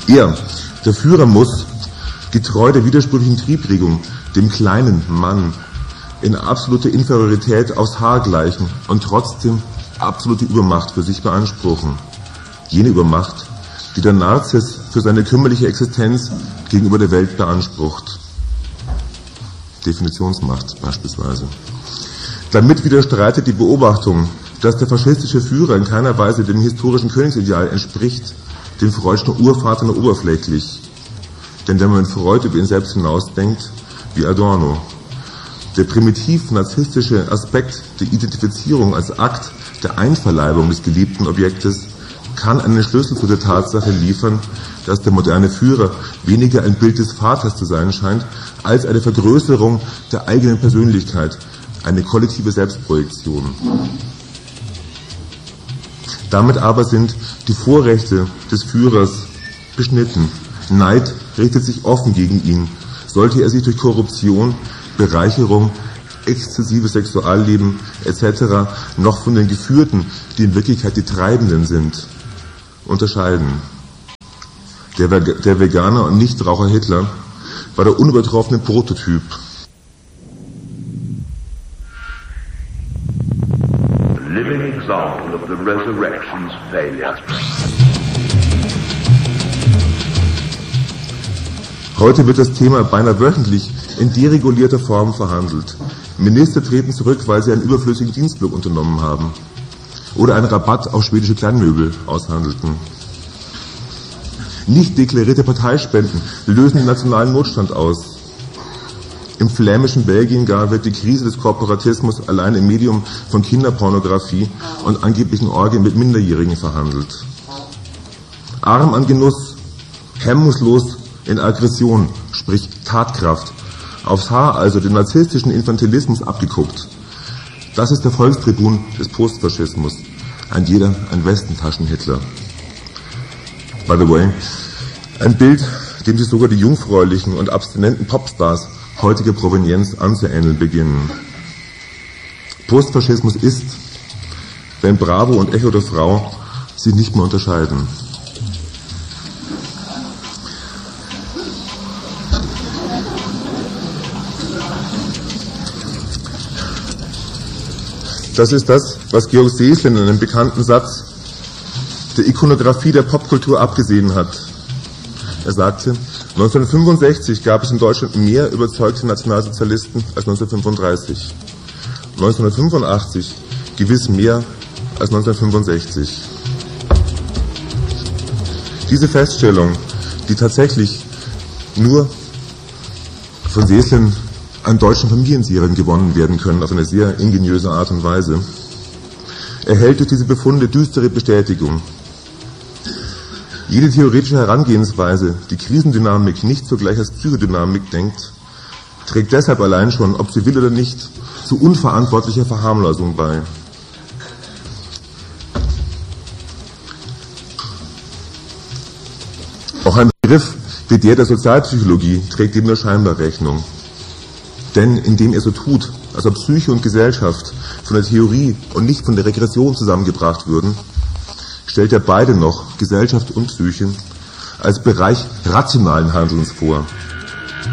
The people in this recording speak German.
Er, der Führer, muss, getreu der widersprüchlichen Triebregung, dem kleinen Mann in absolute Inferiorität aufs Haar gleichen und trotzdem absolute Übermacht für sich beanspruchen. Jene Übermacht, die der Narzis für seine kümmerliche Existenz gegenüber der Welt beansprucht. Definitionsmacht beispielsweise. Damit widerstreitet die Beobachtung, dass der faschistische Führer in keiner Weise dem historischen Königsideal entspricht, dem freudschen Urvater nur oberflächlich. Denn wenn man mit Freud über ihn selbst hinausdenkt, wie Adorno, der primitiv-narzisstische Aspekt der Identifizierung als Akt der Einverleibung des geliebten Objektes kann einen Schlüssel zu der Tatsache liefern, dass der moderne Führer weniger ein Bild des Vaters zu sein scheint, als eine Vergrößerung der eigenen Persönlichkeit, eine kollektive Selbstprojektion. Damit aber sind die Vorrechte des Führers beschnitten. Neid richtet sich offen gegen ihn. Sollte er sich durch Korruption, Bereicherung, exzessives Sexualleben etc. noch von den Geführten, die in Wirklichkeit die Treibenden sind, unterscheiden. Der Veganer und Nichtraucher Hitler war der unübertroffene Prototyp. Living example of the resurrection's failure. Heute wird das Thema beinahe wöchentlich in deregulierter Form verhandelt. Minister treten zurück, weil sie einen überflüssigen Dienstflug unternommen haben oder einen Rabatt auf schwedische Kleinmöbel aushandelten. Nicht deklarierte Parteispenden lösen den nationalen Notstand aus. Im flämischen Belgien gar wird die Krise des Korporatismus allein im Medium von Kinderpornografie und angeblichen Orgien mit Minderjährigen verhandelt. Arm an Genuss, hemmungslos in Aggression, sprich Tatkraft, aufs Haar also den narzisstischen Infantilismus abgeguckt. Das ist der Volkstribun des Postfaschismus. Ein jeder ein Westentaschen-Hitler. By the way, ein Bild, dem sich sogar die jungfräulichen und abstinenten Popstars heutiger Provenienz anzuähneln beginnen. Postfaschismus ist, wenn Bravo und Echo der Frau sich nicht mehr unterscheiden. Das ist das, was Georg Seeßlen in einem bekannten Satz der Ikonografie der Popkultur abgesehen hat. Er sagte, 1965 gab es in Deutschland mehr überzeugte Nationalsozialisten als 1935. 1985 gewiss mehr als 1965. Diese Feststellung, die tatsächlich nur von Seeßlen an deutschen Familienserien gewonnen werden können, auf eine sehr ingeniöse Art und Weise, erhält durch diese Befunde düstere Bestätigung. Jede theoretische Herangehensweise, die Krisendynamik nicht zugleich als Psychodynamik denkt, trägt deshalb allein schon, ob sie will oder nicht, zu unverantwortlicher Verharmlosung bei. Auch ein Begriff wie der Sozialpsychologie trägt dem nur scheinbar Rechnung. Denn indem er so tut, als ob Psyche und Gesellschaft von der Theorie und nicht von der Regression zusammengebracht würden, stellt er beide noch, Gesellschaft und Psyche, als Bereich rationalen Handelns vor.